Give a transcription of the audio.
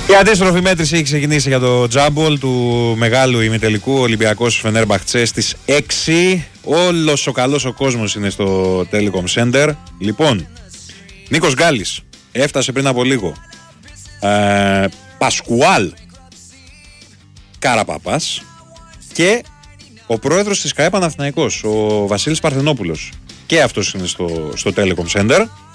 Η αντίστροφη μέτρηση έχει ξεκινήσει για το τζάμπολ του μεγάλου ημιτελικού Ολυμπιακός Φενέρμπαχτσε στις 6. Όλος ο καλός ο κόσμος είναι στο Telecom Center. Λοιπόν, Νίκος Γκάλης έφτασε πριν από λίγο. Πασκουάλ Καραπαπάς και ο πρόεδρος της ΚΑΕ Παναθηναϊκός, ο Βασίλης Παρθενόπουλος. Και αυτός είναι στο Telecom Center.